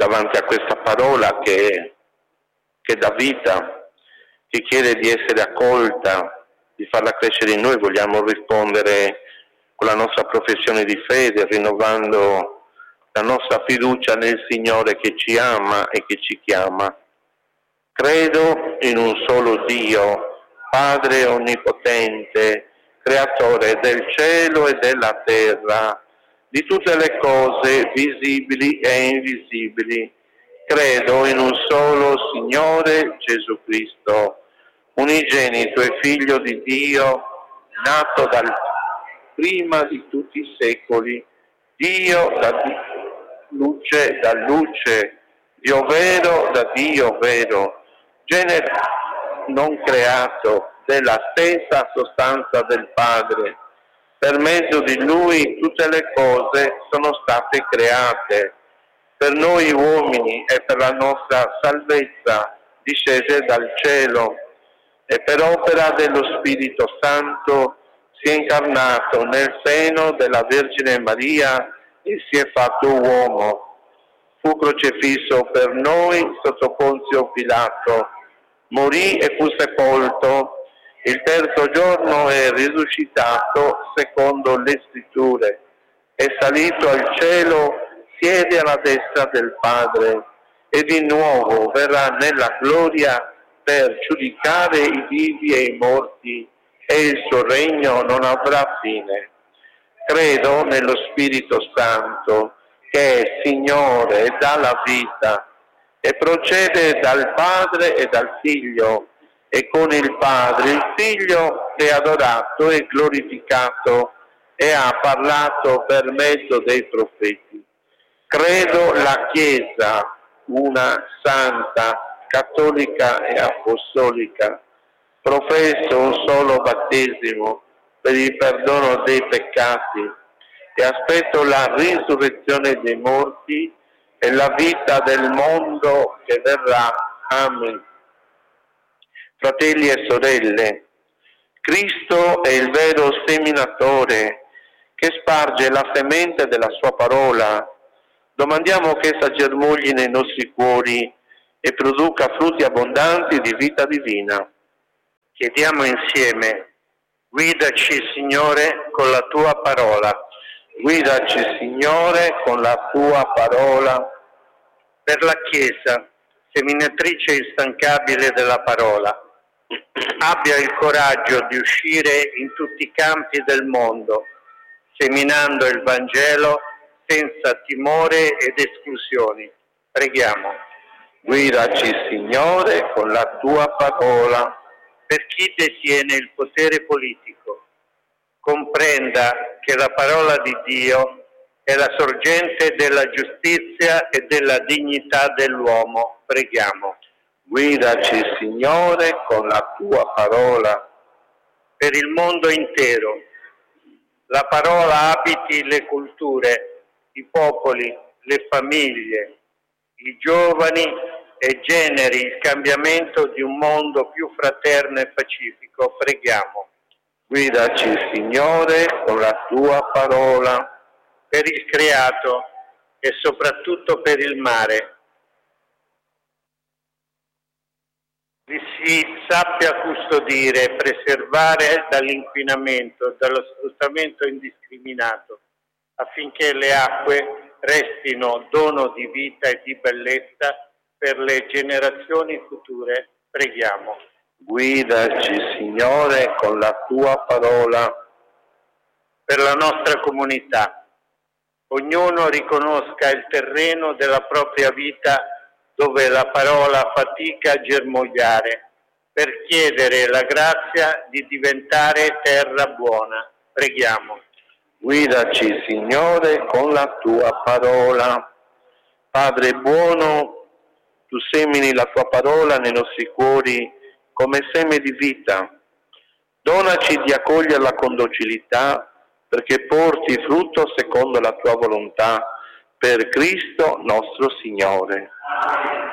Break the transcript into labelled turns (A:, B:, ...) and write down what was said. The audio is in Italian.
A: davanti a questa parola che dà vita, che chiede di essere accolta, di farla crescere in noi, vogliamo rispondere con la nostra professione di fede, rinnovando la nostra fiducia nel Signore che ci ama e che ci chiama. Credo in un solo Dio, Padre onnipotente, creatore del cielo e della terra, di tutte le cose visibili e invisibili. Credo in un solo Signore Gesù Cristo, unigenito e Figlio di Dio, nato prima di tutti i secoli, Dio da luce, Dio vero da Dio vero, genere non creato, della stessa sostanza del Padre. Per mezzo di Lui tutte le cose sono state create. Per noi uomini e per la nostra salvezza discese dal cielo e per opera dello Spirito Santo si è incarnato nel seno della Vergine Maria e si è fatto uomo. Fu crocifisso per noi sotto Ponzio Pilato, morì e fu sepolto. Il terzo giorno è risuscitato secondo le Scritture, è salito al cielo, siede alla destra del Padre e di nuovo verrà nella gloria per giudicare i vivi e i morti, e il suo regno non avrà fine. Credo nello Spirito Santo, che è Signore e dà la vita, e procede dal Padre e dal Figlio, e con il Padre il Figlio è adorato e glorificato e ha parlato per mezzo dei profeti. Credo la Chiesa, una santa, cattolica e apostolica. Professo un solo battesimo per il perdono dei peccati e aspetto la risurrezione dei morti e la vita del mondo che verrà. Amen. Fratelli e sorelle, Cristo è il vero seminatore che sparge la semente della sua parola. Domandiamo che essa germogli nei nostri cuori e produca frutti abbondanti di vita divina. Chiediamo insieme: guidaci Signore con la tua parola. Guidaci Signore con la tua parola. Per la Chiesa, seminatrice instancabile della parola, abbia il coraggio di uscire in tutti i campi del mondo, seminando il Vangelo senza timore ed esclusioni. Preghiamo. Guidaci Signore con la tua parola. Per chi detiene il potere politico, comprenda che la parola di Dio è la sorgente della giustizia e della dignità dell'uomo. Preghiamo. Guidaci, Signore, con la tua parola. Per il mondo intero, la parola abiti le culture, i popoli, le famiglie, i giovani e generi il cambiamento di un mondo più fraterno e pacifico. Preghiamo. Guidaci, Signore, con la tua parola. Per il creato e soprattutto per il mare, li si sappia custodire e preservare dall'inquinamento, dallo sfruttamento indiscriminato, affinché le acque restino dono di vita e di bellezza per le generazioni future. Preghiamo. Guidaci, Signore, con la tua parola. Per la nostra comunità, ognuno riconosca il terreno della propria vita dove la parola fatica a germogliare, per chiedere la grazia di diventare terra buona. Preghiamo. Guidaci, Signore, con la tua parola. Padre buono, tu semini la tua parola nei nostri cuori come seme di vita. Donaci di accoglierla con docilità, perché porti frutto secondo la tua volontà, per Cristo nostro Signore.